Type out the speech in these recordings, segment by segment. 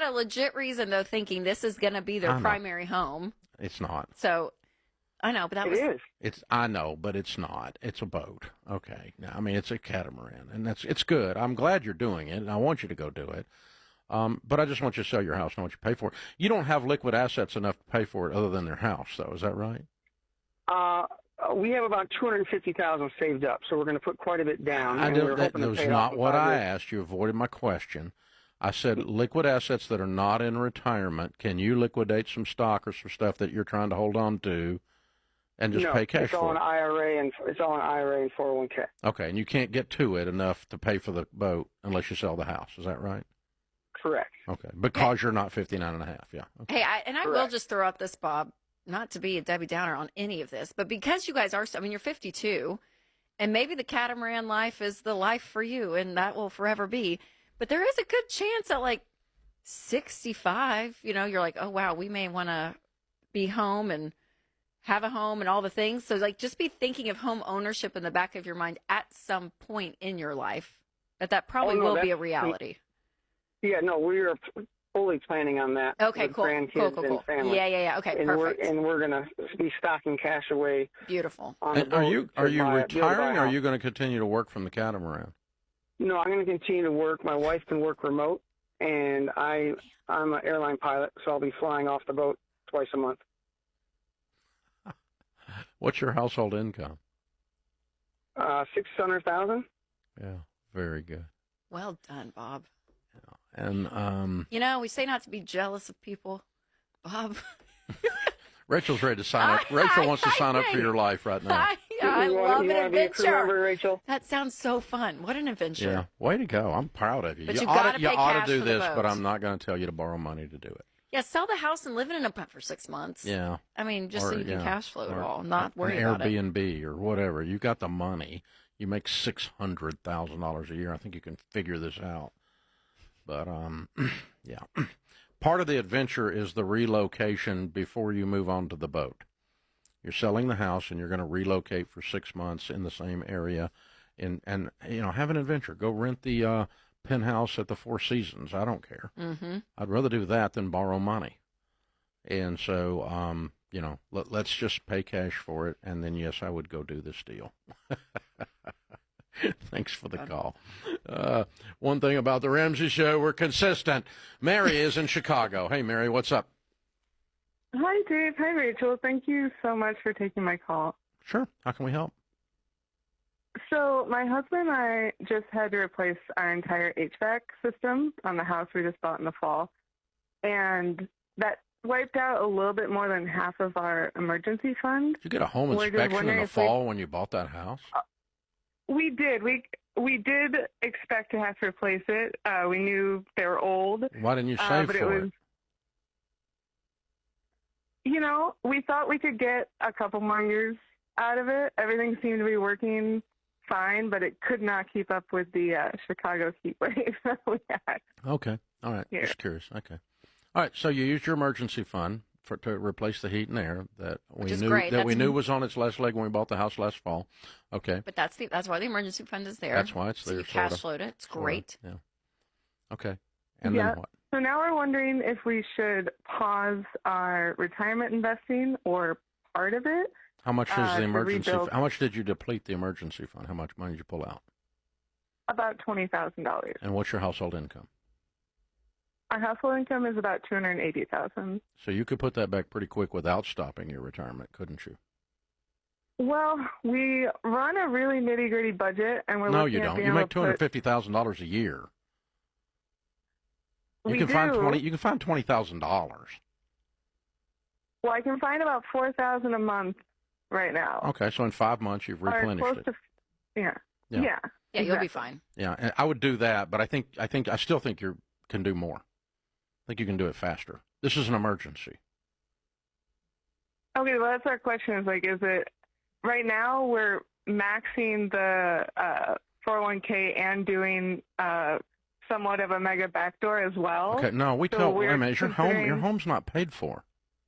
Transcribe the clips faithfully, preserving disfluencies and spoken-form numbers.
a legit reason, though, thinking this is going to be their primary home. It's not. So, I know, but that It was... is. It's I know, but it's not. It's a boat. Okay. Now, I mean, it's a catamaran, and that's it's good. I'm glad you're doing it, and I want you to go do it. Um, but I just want you to sell your house and what you pay for it. You don't have liquid assets enough to pay for it other than their house, though. Is that right? Uh, we have about two hundred fifty thousand dollars saved up, so we're going to put quite a bit down. I and don't, we're that hoping to was pay it not off in what five I years. asked. You avoided my question. I said liquid assets that are not in retirement. Can you liquidate some stock or some stuff that you're trying to hold on to and just no, pay cash it's all for an it? I R A and it's all an I R A and four oh one K. Okay, and you can't get to it enough to pay for the boat unless you sell the house. Is that right? Correct. Okay, because you're not fifty-nine and a half. Yeah. Okay. Hey, I, and I Correct. will just throw out this, Bob, not to be a Debbie Downer on any of this, but because you guys are, I mean, you're fifty-two, and maybe the catamaran life is the life for you, and that will forever be. But there is a good chance at like sixty-five, you know, you're like, oh, wow, we may want to be home and have a home and all the things. So, like, just be thinking of home ownership in the back of your mind at some point in your life, that that probably Oh, no, will be a that's- reality. Yeah, no, we are fully planning on that. Okay, with cool. Grandkids Cool, cool, cool. and family. Yeah, yeah, yeah. Okay, and perfect. We're, and we're going to be stocking cash away. Beautiful. On the And are boat you to are you buy- be able to buy a retiring, or are house. you going to continue to work from the catamaran? No, I'm going to continue to work. My wife can work remote, and I, I'm an airline pilot, so I'll be flying off the boat twice a month. What's your household income? Uh, six hundred thousand. Yeah, very good. Well done, Bob. And um, You know, we say not to be jealous of people, Bob. Rachel's ready to sign up. I- Rachel I- wants to I sign up for think- your life right now. I, I you love want, you an want to be a crew member, adventure. Rachel? That sounds so fun. What an adventure. Yeah, way to go. I'm proud of you. But you you ought gotta to, you pay ought cash to do for the this, but boat. I'm not going to tell you to borrow money to do it. Yeah, sell the house and live in a punt for six months. Yeah. I mean, just Or, so you can yeah, cash flow it or all, not worry an about it. Airbnb or whatever. You got the money. You make six hundred thousand dollars a year. I think you can figure this out. But um, yeah, part of the adventure is the relocation before you move on to the boat. You're selling the house and you're going to relocate for six months in the same area, and and you know have an adventure. Go rent the uh, penthouse at the Four Seasons. I don't care. Mm-hmm. I'd rather do that than borrow money. And so, um, you know, let, let's just pay cash for it, and then, yes, I would go do this deal. Thanks for the call. Uh, one thing about the Ramsey Show, we're consistent. Mary is in Chicago. Hey, Mary, what's up? Hi, Dave. Hi, Rachel. Thank you so much for taking my call. Sure. How can we help? So my husband and I just had to replace our entire H V A C system on the house we just bought in the fall, and that wiped out a little bit more than half of our emergency fund. Did you get a home We're just inspection in wondering the if we- fall when you bought that house? We did. We we did expect to have to replace it. Uh, we knew they were old. Why didn't you uh, save but for it it? was, you know, we thought we could get a couple more years out of it. Everything seemed to be working fine, but it could not keep up with the uh, Chicago heat wave that we had. Okay. All right. Here. Just curious. Okay. All right. So you used your emergency fund for to replace the heat and air that we Which is knew great. that we That's- knew was on its last leg when we bought the house last fall. Okay. But that's the that's why the emergency fund is there. That's why it's so there. you cash sorta. flowed it. It's Sorta. great. Yeah. Okay. And Yeah. then what? So now we're wondering if we should pause our retirement investing or part of it. How much is uh, the to emergency? rebuild- How much did you deplete the emergency fund? How much money did you pull out? About twenty thousand dollars. And what's your household income? Our household income is about two hundred eighty thousand dollars. So you could put that back pretty quick without stopping your retirement, couldn't you? Well, we run a really nitty gritty budget, and we're No, looking you at don't. being You able make to two hundred put- fifty thousand dollars a year. You We can find do. twenty. You can find twenty thousand dollars. Well, I can find about four thousand a month right now. Okay, so in five months you've Or replenished close it. to, yeah. Yeah. Yeah. Yeah, you'll be exactly. fine. Yeah, and I would do that, but I think I think I still think you can do more. I think you can do it faster. This is an emergency. Okay, well, that's our question. Is like, is it right now we're maxing the uh, four oh one K and doing uh, somewhat of a mega backdoor as well? Okay, no, we So tell. Wait we're a minute, is your home your considering- home's not paid for.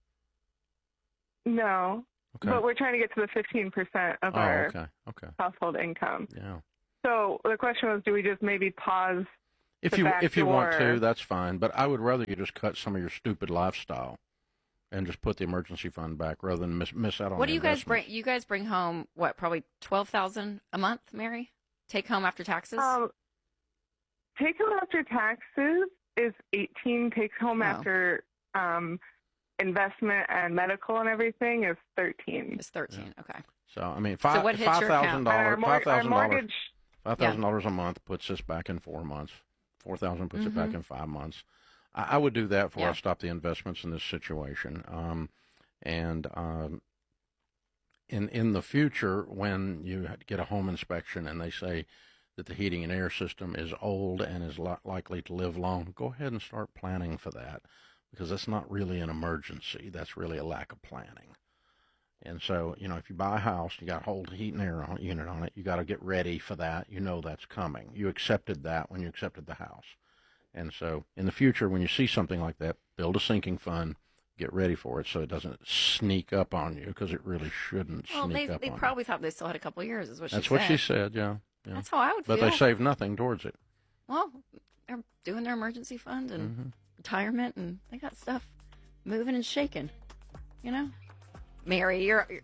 No, Okay. but we're trying to get to the fifteen percent of Oh, our okay, okay, household income. yeah. So the question was, do we just maybe pause If the you back if you want door. to, that's fine. But I would rather you just cut some of your stupid lifestyle and just put the emergency fund back rather than miss miss out on. What the do you guys bring? investments. You guys bring home what? Probably twelve thousand a month, Mary. Take home after taxes. Um, take home after taxes is eighteen. Take home Oh. after um, investment and medical and everything is thirteen. It's thirteen. Okay. So I mean, five what hits five your thousand account? And our, dollars, mor- five our thousand dollars, mortgage. five thousand dollars a month puts us back in four months. Four thousand puts it back Mhm. in five months. I, I would do that before I Yeah. stop the investments in this situation. Um, and um, in in the future, when you get a home inspection and they say that the heating and air system is old and is li- likely to live long, go ahead and start planning for that, because that's not really an emergency. That's really a lack of planning. And so, you know, if you buy a house, you got a whole heat and air on, unit on it, you got to get ready for that. You know that's coming. You accepted that when you accepted the house. And so in the future, when you see something like that, build a sinking fund, get ready for it so it doesn't sneak up on you, because it really shouldn't Well, sneak they up they on probably thought they still had a couple of years. Is what you. That's she what said. she said, yeah. yeah. That's how I would But feel. they saved nothing towards it. Well, they're doing their emergency fund and Mhm. retirement, and they got stuff moving and shaking. You know, Mary, you're, you're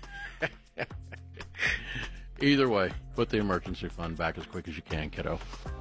Either way, put the emergency fund back as quick as you can, kiddo.